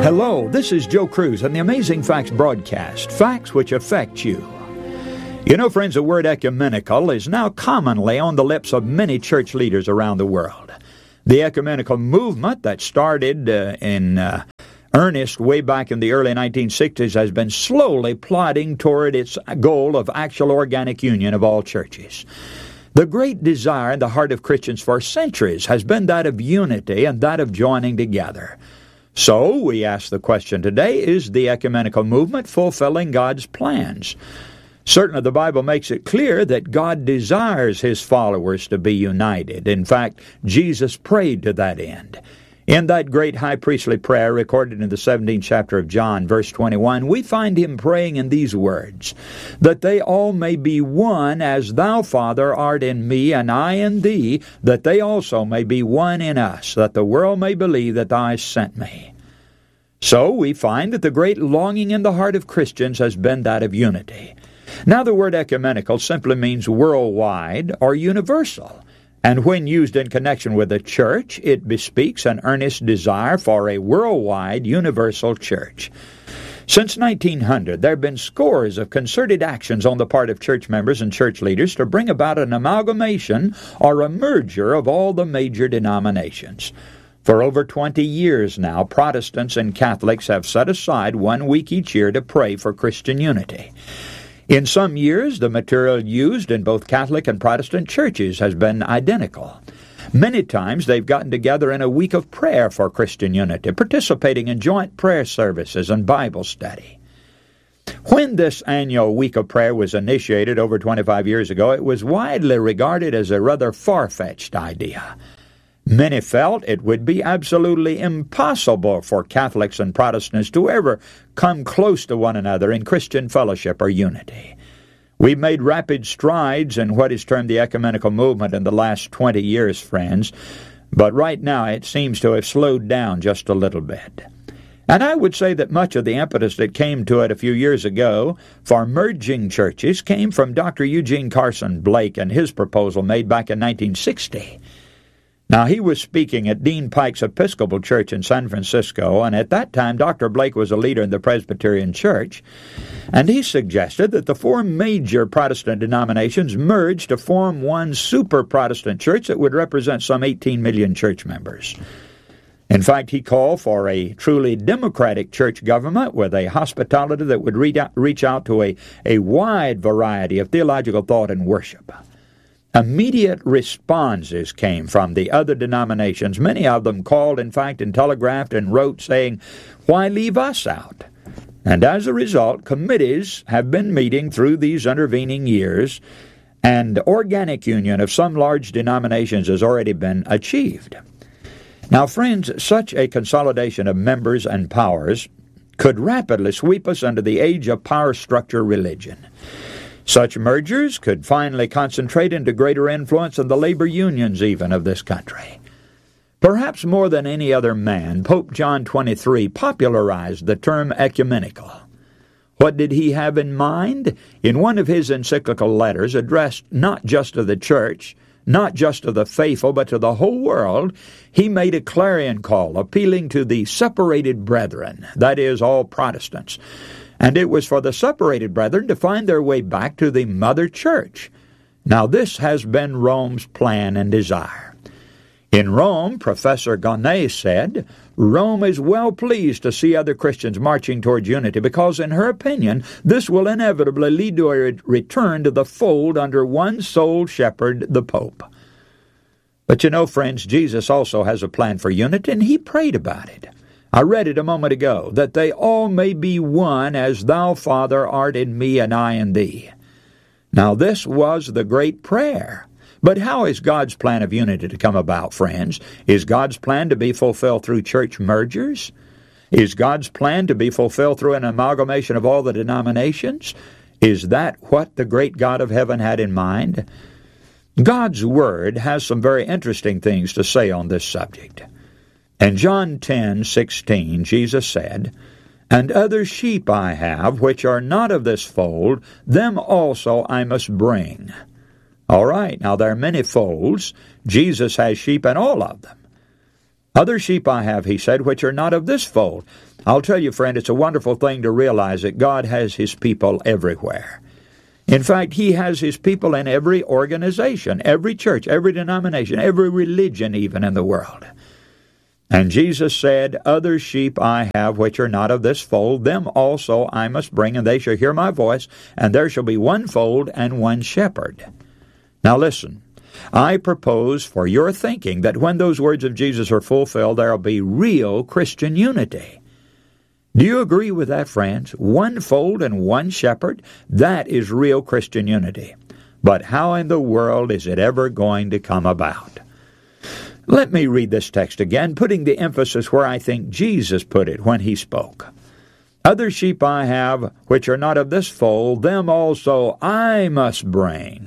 Hello, this is Joe Cruz on the Amazing Facts broadcast, facts which affect you. You know, friends, the word ecumenical is now commonly on the lips of many church leaders around the world. The ecumenical movement that started in earnest way back in the early 1960s has been slowly plodding toward its goal of actual organic union of all churches. The great desire in the heart of Christians for centuries has been that of unity and that of joining together. So, we ask the question today, is the ecumenical movement fulfilling God's plans? Certainly, the Bible makes it clear that God desires His followers to be united. In fact, Jesus prayed to that end. In that great high priestly prayer recorded in the 17th chapter of John, verse 21, we find Him praying in these words, that they all may be one as Thou, Father, art in me, and I in Thee, that they also may be one in us, that the world may believe that Thou hast sent me. So we find that the great longing in the heart of Christians has been that of unity. Now the word ecumenical simply means worldwide or universal. And when used in connection with the church, it bespeaks an earnest desire for a worldwide, universal church. Since 1900, there have been scores of concerted actions on the part of church members and church leaders to bring about an amalgamation or a merger of all the major denominations. For over 20 years now, Protestants and Catholics have set aside 1 week each year to pray for Christian unity. In some years, the material used in both Catholic and Protestant churches has been identical. Many times, they've gotten together in a week of prayer for Christian unity, participating in joint prayer services and Bible study. When this annual week of prayer was initiated over 25 years ago, it was widely regarded as a rather far-fetched idea. Many felt it would be absolutely impossible for Catholics and Protestants to ever come close to one another in Christian fellowship or unity. We've made rapid strides in what is termed the ecumenical movement in the last 20 years, friends, but right now it seems to have slowed down just a little bit. And I would say that much of the impetus that came to it a few years ago for merging churches came from Dr. Eugene Carson Blake and his proposal made back in 1960. Now, he was speaking at Dean Pike's Episcopal Church in San Francisco, and at that time, Dr. Blake was a leader in the Presbyterian Church, and he suggested that the 4 major Protestant denominations merge to form one super-Protestant church that would represent some 18 million church members. In fact, he called for a truly democratic church government with a hospitality that would reach out to a wide variety of theological thought and worship. Immediate responses came from the other denominations. Many of them called, in fact, and telegraphed and wrote saying, "Why leave us out?" And as a result, committees have been meeting through these intervening years, and organic union of some large denominations has already been achieved. Now, friends, such a consolidation of members and powers could rapidly sweep us into the age of power structure religion. Such mergers could finally concentrate into greater influence in the labor unions even of this country. Perhaps more than any other man, Pope John XXIII popularized the term ecumenical. What did he have in mind? In one of his encyclical letters addressed not just to the church, not just to the faithful, but to the whole world, he made a clarion call appealing to the separated brethren, that is, all Protestants. And it was for the separated brethren to find their way back to the mother church. Now this has been Rome's plan and desire. In Rome, Professor Gonnet said, Rome is well pleased to see other Christians marching towards unity because, in her opinion, this will inevitably lead to a return to the fold under one sole shepherd, the Pope. But you know, friends, Jesus also has a plan for unity, and he prayed about it. I read it a moment ago, that they all may be one as Thou, Father, art in me and I in Thee. Now this was the great prayer. But how is God's plan of unity to come about, friends? Is God's plan to be fulfilled through church mergers? Is God's plan to be fulfilled through an amalgamation of all the denominations? Is that what the great God of heaven had in mind? God's Word has some very interesting things to say on this subject. In John 10:16, Jesus said, And other sheep I have, which are not of this fold, them also I must bring. All right, now there are many folds. Jesus has sheep in all of them. Other sheep I have, he said, which are not of this fold. I'll tell you, friend, it's a wonderful thing to realize that God has his people everywhere. In fact, he has his people in every organization, every church, every denomination, every religion even in the world. And Jesus said, Other sheep I have which are not of this fold, them also I must bring, and they shall hear my voice, and there shall be one fold and one shepherd. Now listen, I propose for your thinking that when those words of Jesus are fulfilled, there will be real Christian unity. Do you agree with that, friends? One fold and one shepherd, that is real Christian unity. But how in the world is it ever going to come about? Let me read this text again, putting the emphasis where I think Jesus put it when he spoke. Other sheep I have, which are not of this fold, them also I must bring.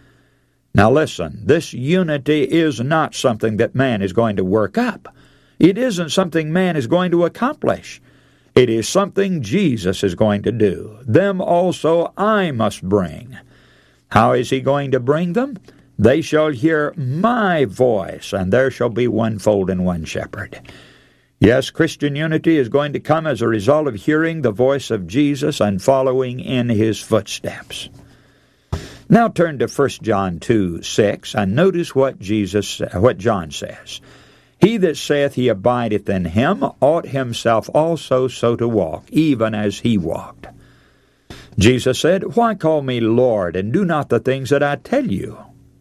Now listen, this unity is not something that man is going to work up. It isn't something man is going to accomplish. It is something Jesus is going to do. Them also I must bring. How is he going to bring them? They shall hear my voice, and there shall be one fold and one shepherd. Yes, Christian unity is going to come as a result of hearing the voice of Jesus and following in his footsteps. Now turn to 1 John 2:6, and notice what John says. He that saith he abideth in him ought himself also so to walk, even as he walked. Jesus said, Why call me Lord, and do not the things that I tell you?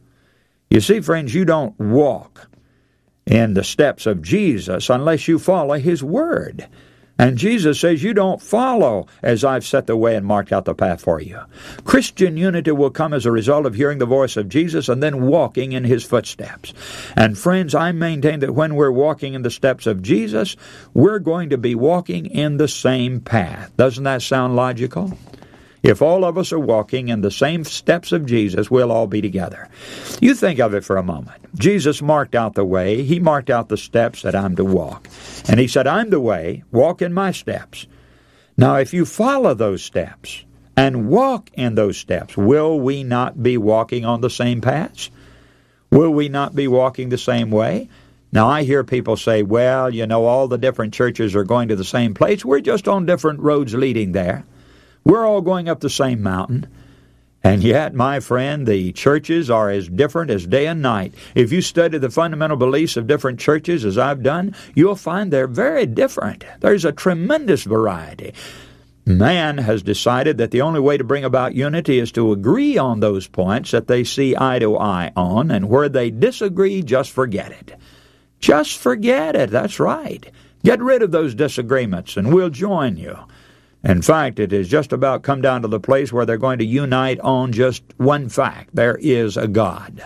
You see, friends, you don't walk in the steps of Jesus unless you follow his word. And Jesus says, you don't follow as I've set the way and marked out the path for you. Christian unity will come as a result of hearing the voice of Jesus and then walking in his footsteps. And friends, I maintain that when we're walking in the steps of Jesus, we're going to be walking in the same path. Doesn't that sound logical? If all of us are walking in the same steps of Jesus, we'll all be together. You think of it for a moment. Jesus marked out the way. He marked out the steps that I'm to walk. And he said, I'm the way. Walk in my steps. Now, if you follow those steps and walk in those steps, will we not be walking on the same paths? Will we not be walking the same way? Now, I hear people say, well, you know, all the different churches are going to the same place. We're just on different roads leading there. We're all going up the same mountain. And yet, my friend, the churches are as different as day and night. If you study the fundamental beliefs of different churches, as I've done, you'll find they're very different. There's a tremendous variety. Man has decided that the only way to bring about unity is to agree on those points that they see eye to eye on, and where they disagree, just forget it. Just forget it, that's right. Get rid of those disagreements, and we'll join you. In fact, it has just about come down to the place where they're going to unite on just one fact. There is a God.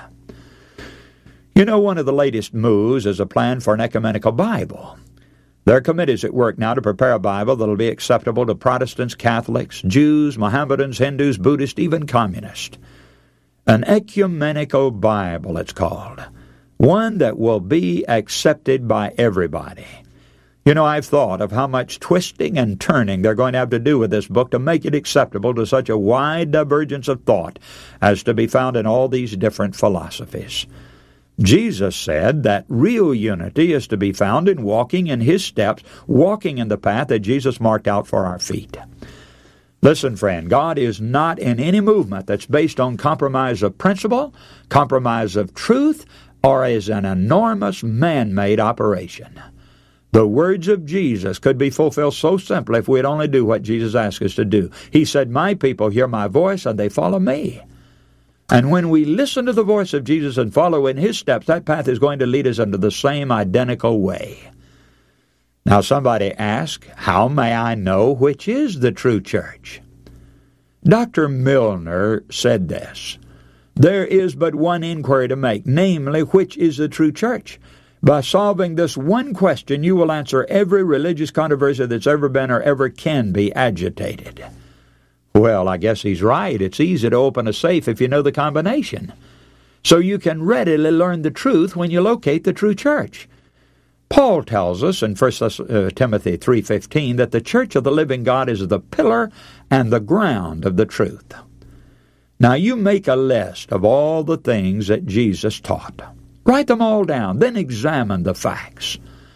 You know, one of the latest moves is a plan for an ecumenical Bible. There are committees at work now to prepare a Bible that will be acceptable to Protestants, Catholics, Jews, Mohammedans, Hindus, Buddhists, even communists. An ecumenical Bible, it's called. One that will be accepted by everybody. You know, I've thought of how much twisting and turning they're going to have to do with this book to make it acceptable to such a wide divergence of thought as to be found in all these different philosophies. Jesus said that real unity is to be found in walking in his steps, walking in the path that Jesus marked out for our feet. Listen, friend, God is not in any movement that's based on compromise of principle, compromise of truth, or is an enormous man-made operation. The words of Jesus could be fulfilled so simply if we'd only do what Jesus asked us to do. He said, my people hear my voice and they follow me. And when we listen to the voice of Jesus and follow in his steps, that path is going to lead us into the same identical way. Now somebody asked, how may I know which is the true church? Dr. Milner said this, there is but one inquiry to make, namely, which is the true church? By solving this one question, you will answer every religious controversy that's ever been or ever can be agitated. Well, I guess he's right. It's easy to open a safe if you know the combination. So you can readily learn the truth when you locate the true church. Paul tells us in 1 Timothy 3:15 that the church of the living God is the pillar and the ground of the truth. Now you make a list of all the things that Jesus taught. Write them all down, then examine the facts.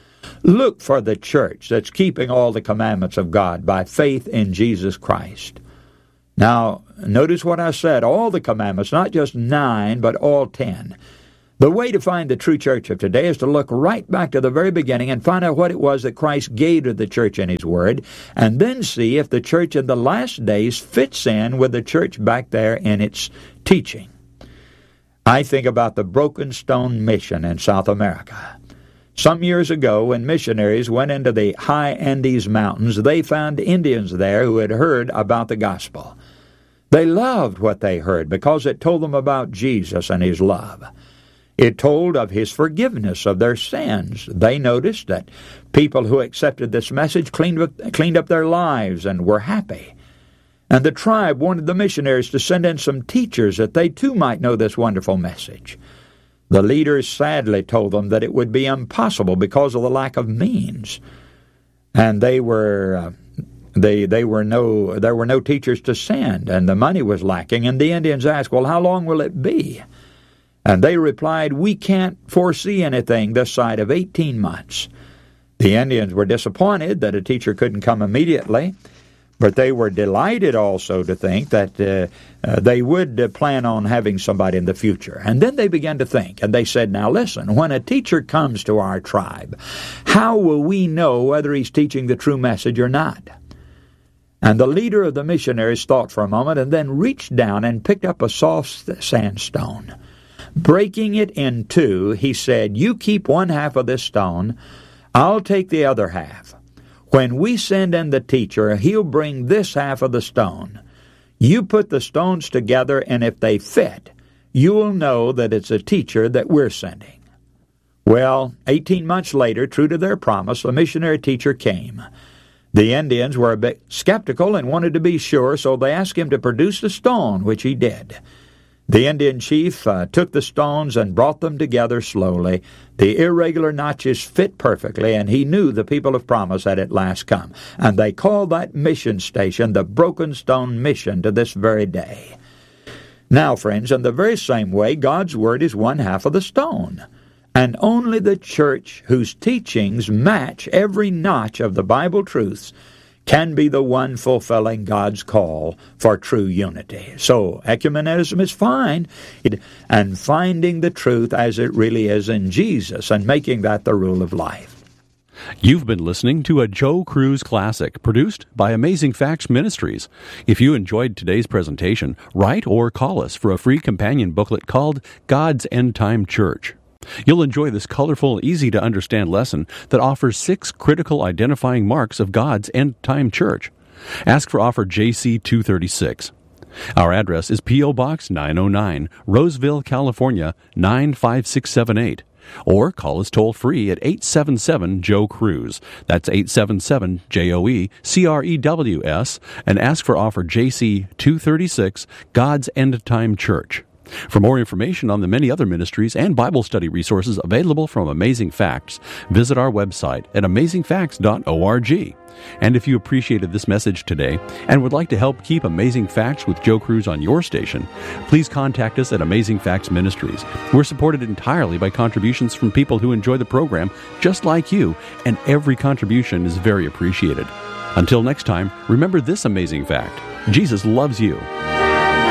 Look for the church that's keeping all the commandments of God by faith in Jesus Christ. Now, notice what I said, all the commandments, not just 9, but all 10. The way to find the true church of today is to look right back to the very beginning and find out what it was that Christ gave to the church in His Word, and then see if the church in the last days fits in with the church back there in its teaching. I think about the Broken Stone Mission in South America. Some years ago, when missionaries went into the high Andes Mountains, they found Indians there who had heard about the gospel. They loved what they heard because it told them about Jesus and His love. It told of His forgiveness of their sins. They noticed that people who accepted this message cleaned up their lives and were happy. And the tribe wanted the missionaries to send in some teachers that they too might know this wonderful message. The leaders sadly told them that it would be impossible because of the lack of means. And there were no teachers to send, and the money was lacking. And the Indians asked, well, how long will it be? And they replied, we can't foresee anything this side of 18 months. The Indians were disappointed that a teacher couldn't come immediately, but they were delighted also to think that they would plan on having somebody in the future. And then they began to think, and they said, now listen, when a teacher comes to our tribe, how will we know whether he's teaching the true message or not? And the leader of the missionaries thought for a moment and then reached down and picked up a soft sandstone. Breaking it in two, he said, you keep one half of this stone, I'll take the other half. When we send in the teacher, he'll bring this half of the stone. You put the stones together, and if they fit, you will know that it's a teacher that we're sending. Well, 18 months later, true to their promise, the missionary teacher came. The Indians were a bit skeptical and wanted to be sure, so they asked him to produce the stone, which he did. The Indian chief took the stones and brought them together slowly. The irregular notches fit perfectly, and he knew the people of promise had at last come. And they called that mission station the Broken Stone Mission to this very day. Now, friends, in the very same way, God's Word is one half of the stone. And only the church whose teachings match every notch of the Bible truths can be the one fulfilling God's call for true unity. So, ecumenism is fine, and finding the truth as it really is in Jesus and making that the rule of life. You've been listening to a Joe Cruz Classic, produced by Amazing Facts Ministries. If you enjoyed today's presentation, write or call us for a free companion booklet called God's End Time Church. You'll enjoy this colorful, easy-to-understand lesson that offers 6 critical identifying marks of God's end-time church. Ask for offer JC 236. Our address is P.O. Box 909, Roseville, California, 95678. Or call us toll-free at 877-JOE-CRUISE. That's 877-JOE-CREWS, and ask for offer JC 236, God's End-Time Church. For more information on the many other ministries and Bible study resources available from Amazing Facts, visit our website at amazingfacts.org. And if you appreciated this message today and would like to help keep Amazing Facts with Joe Cruz on your station, please contact us at Amazing Facts Ministries. We're supported entirely by contributions from people who enjoy the program just like you, and every contribution is very appreciated. Until next time, remember this amazing fact: Jesus loves you.